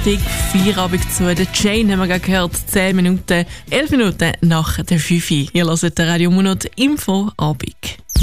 Freitag, Feierabend zu. Der Jane haben wir gerade gehört, 11 Minuten nach der 5 Uhr. Ihr hört den Radio Monat Info Abend.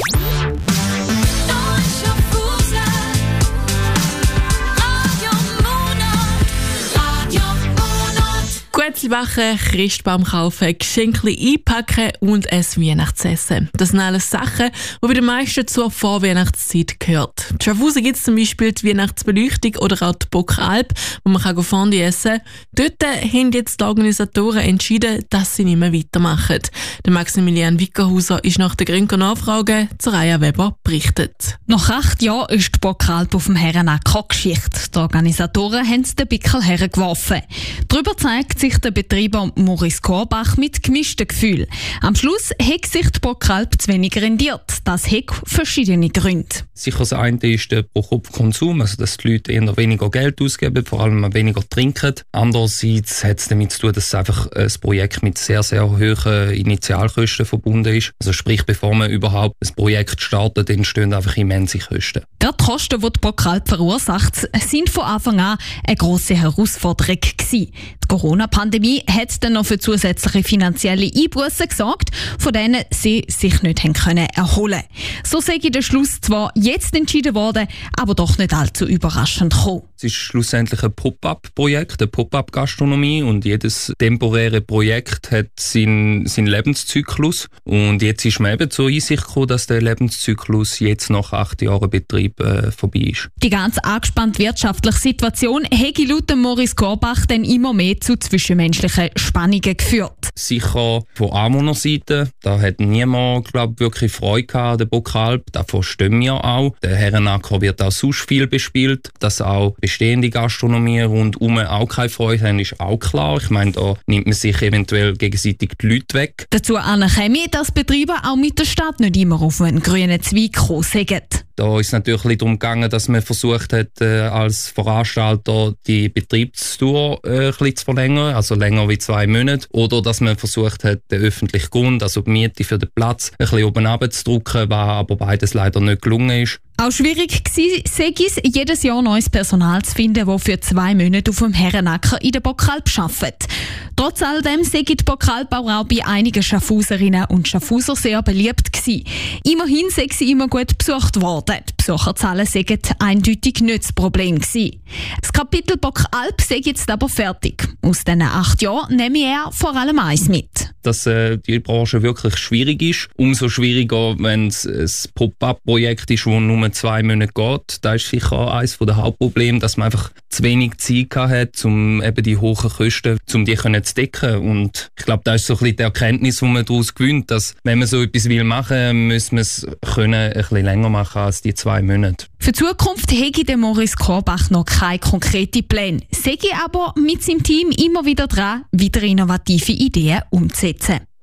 Guetzli backen, Christbaum kaufen, Geschenke einpacken und ein Weihnachtsessen. Das sind alles Sachen, die bei den meisten zur Vorweihnachtszeit gehört. In Schaffhausen gibt es zum Beispiel die Weihnachtsbeleuchtung oder auch die Bockalp, wo man Fondue essen kann. Dort haben jetzt die Organisatoren entschieden, dass sie nicht mehr weitermachen. Der Maximilian Wickerhauser ist nach der Gründen Nachfrage zu Raya Weber berichtet. Nach 8 Jahren ist die Bockalp auf dem Herrenacker Geschichte. Die Organisatoren haben den Pickel hergeworfen. Darüber zeigt sich der Betreiber Maurice Korbach mit gemischten Gefühlen. Am Schluss hat sich die Bockalp zu wenig rendiert. Das hat verschiedene Gründe. Sicher das eine ist der Pro-Kopf-Konsum, also dass die Leute eher weniger Geld ausgeben, vor allem weniger trinken. Andererseits hat es damit zu tun, dass es einfach ein Projekt mit sehr, sehr hohen Initialkosten verbunden ist. Also sprich, bevor man überhaupt ein Projekt startet, entstehen einfach immense Kosten. Gerade die Kosten, die die Bockalp verursacht, sind von Anfang an eine grosse Herausforderung gewesen. Die Corona-Pandemie hat dann noch für zusätzliche finanzielle Einbußen gesorgt, von denen sie sich nicht erholen können. So sei der Schluss zwar jetzt entschieden worden, aber doch nicht allzu überraschend gekommen. Es ist schlussendlich ein Pop-up-Projekt, eine Pop-up-Gastronomie, und jedes temporäre Projekt hat seinen Lebenszyklus. Und jetzt ist man eben zur Einsicht gekommen, dass der Lebenszyklus jetzt nach 8 Jahren Betrieb vorbei ist. Die ganz angespannte wirtschaftliche Situation hätte laut Maurice Korbach dann immer mehr zu zwischenmenschlichen Spannungen geführt. Sicher von Anwohnerseite, da hat niemand, wirklich Freude gehabt an der Bockalp. Davon stehen wir auch. Der Herrenacker wird auch sonst viel bespielt. Dass auch bestehende Gastronomie rundum auch keine Freude haben, ist auch klar. Ich meine, da nimmt man sich eventuell gegenseitig die Leute weg. Dazu käme, dass Betriebe auch mit der Stadt nicht immer auf einen grünen Zweig kommen sagen. Da ist es natürlich darum gegangen, dass man versucht hat, als Veranstalter die Betriebstour ein bisschen zu verlängern, also länger wie 2 Monate. Oder dass man versucht hat, den öffentlichen Grund, also die Miete für den Platz, ein bisschen oben runterzudrücken, was aber beides leider nicht gelungen ist. Auch schwierig war es, jedes Jahr neues Personal zu finden, das für 2 Monate auf dem Herrenacker in der Bockalp arbeitet. Trotz all dem sei die Bockalp auch bei einigen Schaffhauserinnen und Schaffhauser sehr beliebt gewesen. Immerhin sei sie immer gut besucht worden. Die Besucherzahlen seien eindeutig nicht das Problem gewesen. Das Kapitel Bockalp sei jetzt aber fertig. Aus diesen 8 Jahren nehme er vor allem eins mit. Dass die Branche wirklich schwierig ist. Umso schwieriger, wenn es ein Pop-up-Projekt ist, das nur 2 Monate geht. Da ist sicher eines der Hauptprobleme, dass man einfach zu wenig Zeit hat, um eben die hohen Kosten, um die zu decken. Und ich glaube, das ist so ein bisschen die Erkenntnis, die man daraus gewinnt, dass wenn man so etwas machen will, muss man es ein bisschen länger machen als die 2 Monate. Für die Zukunft hege der Maurice Korbach noch keine konkreten Pläne, sei aber mit seinem Team immer wieder dran, wieder innovative Ideen umzusetzen.